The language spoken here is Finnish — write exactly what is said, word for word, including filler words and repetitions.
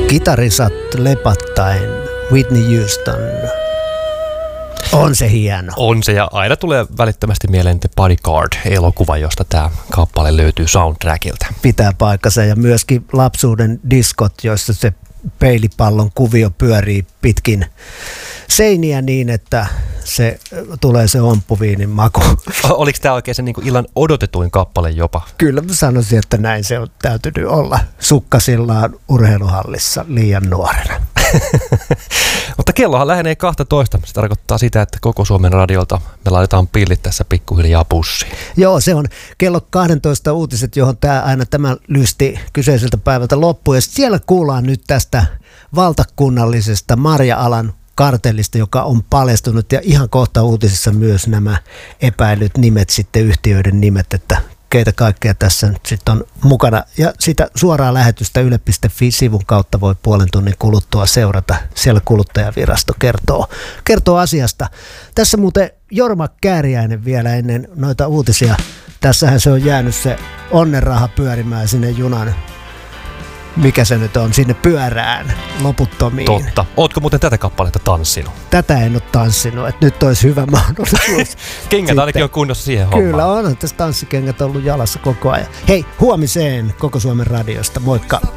Kitarisat lepattaen, Whitney Houston. On se hieno. On se, ja aina tulee välittömästi mieleen The Bodyguard-elokuva, josta tämä kappale löytyy soundtrackilta. Pitää paikkansa, ja myöskin lapsuuden diskot, joissa se peilipallon kuvio pyörii pitkin seiniä niin, että se tulee se omppuviinin maku. Oliko tämä oikein se niin kuin illan odotetuin kappale jopa? Kyllä mä sanoisin, että näin se on täytynyt olla sukkasillaan urheiluhallissa liian nuorena. Mutta kellohan lähenee kaksitoista. Se tarkoittaa sitä, että koko Suomen radiolta me laitetaan pillit tässä pikkuhiljaa pussiin. Joo, se on kello kaksitoista uutiset, johon tämä aina tämä lysti kyseiseltä päivältä loppuu. Ja siellä kuullaan nyt tästä valtakunnallisesta marja-alan kartellista, joka on paljastunut, ja ihan kohta uutisissa myös nämä epäilyt nimet, sitten yhtiöiden nimet, että keitä kaikkea tässä nyt sitten on mukana. Ja sitä suoraa lähetystä yle piste fi-sivun kautta voi puolen tunnin kuluttua seurata. Siellä kuluttajavirasto kertoo, kertoo asiasta. Tässä muuten Jorma Kääriäinen vielä ennen noita uutisia. Tässähän se on jäänyt se onnenraha pyörimään sinne junan, mikä se nyt on, sinne pyörään loputtomiin. Totta. Ootko muuten tätä kappaletta tanssinut? Tätä en ole tanssinut, että nyt olisi hyvä mahdollisuus. Kengät ainakin on kunnossa siihen hommaan. Kyllä on, tässä tanssikengät ollut jalassa koko ajan. Hei, huomiseen Koko Suomen radiosta, moikka!